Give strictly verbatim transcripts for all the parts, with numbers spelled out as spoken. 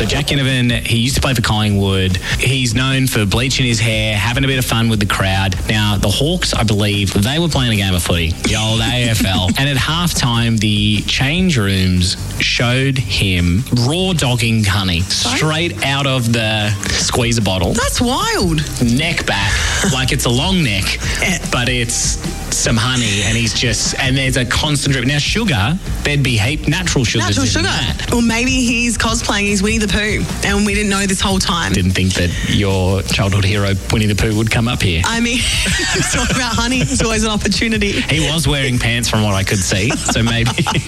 So Jack Ginnivan, he used to play for Collingwood. He's known for bleaching his hair, having a bit of fun with the crowd. Now, the Hawks, I believe, they were playing a game of footy, the old A F L. And at halftime, the change rooms showed him raw dogging honey straight out of the squeezer bottle. That's wild. Neck back, like it's a long neck, but it's some honey, and he's just, and there's a constant drip. Now, sugar, there'd be heap natural sugars Natural in sugar. that. Or maybe he's cosplaying, he's Winnie the Pooh, and we didn't know this whole time. Didn't think that your childhood hero, Winnie the Pooh, would come up here. I mean, talking about honey, it's always an opportunity. He was wearing pants from what I could see, so maybe.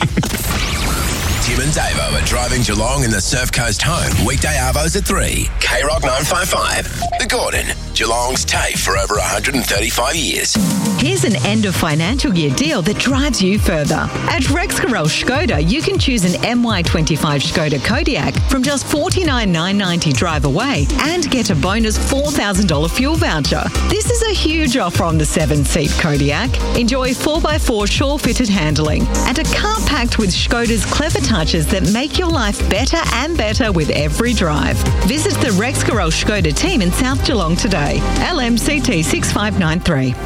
Tim and Davo are driving Geelong in the Surf Coast home. Weekday arvos at three. K Rock nine five five. The Gordon. Geelong's TAFE for over one hundred thirty-five years. Here's an end of financial year deal that drives you further. At Rexcarol Skoda, you can choose an M Y twenty-five Skoda Kodiaq from just forty-nine thousand nine hundred ninety drive away and get a bonus four thousand dollars fuel voucher. This is a huge offer on the seven-seat Kodiaq. Enjoy four by four shore-fitted handling and a car packed with Skoda's clever touches that make your life better and better with every drive. Visit the Rexcarol Skoda team in South Geelong today. L M C T six five nine three.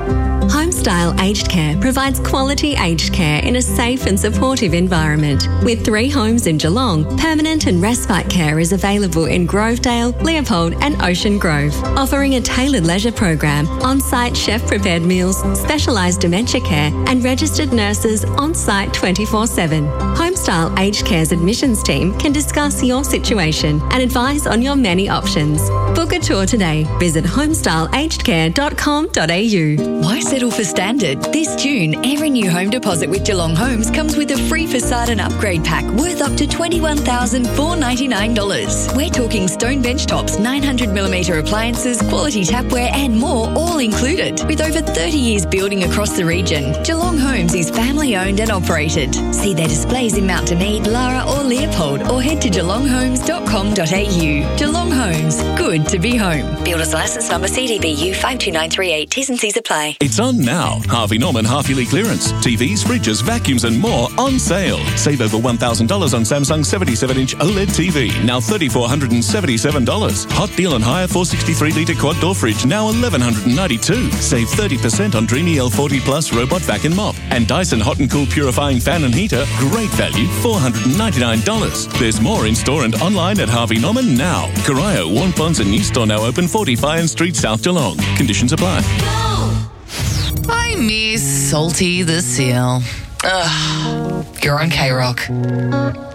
Homestyle Aged Care provides quality aged care in a safe and supportive environment. With three homes in Geelong, permanent and respite care is available in Grovedale, Leopold and Ocean Grove, offering a tailored leisure program, on-site chef-prepared meals, specialised dementia care and registered nurses on-site twenty-four seven. Homestyle Aged Care's admissions team can discuss your situation and advise on your many options. Book a tour today. Visit homestyle aged care dot com dot a u. Why settle for standard? This June, every new home deposit with Geelong Homes comes with a free facade and upgrade pack worth up to twenty-one thousand four hundred ninety-nine dollars. We're talking stone bench tops, nine hundred millimetre appliances, quality tapware and more, all included. With over thirty years building across the region, Geelong Homes is family owned and operated. See their displays in Mount Dunedin, Lara or Leopold, or head to geelong homes dot com dot a u. Geelong Homes, good to be home. Builder's licence number C D B U five two nine three eight. T's and C's apply. It's on now. Harvey Norman half-yearly clearance. T Vs, fridges, vacuums and more on sale. Save over one thousand dollars on Samsung seventy-seven inch OLED T V. Now three thousand four hundred seventy-seven dollars. Hot deal on hire four hundred sixty-three litre quad door fridge. Now one thousand one hundred ninety-two dollars. Save thirty percent on Dreamy L forty Plus robot vac and mop. And Dyson Hot and Cool purifying fan and heater. Great value, four hundred ninety-nine dollars. There's more in store and online at Harvey Norman now. Corio, Warnponds and new store now open forty Fine Street, South Geelong. Conditions apply. I miss Salty the Seal. Ugh, you're on K Rock.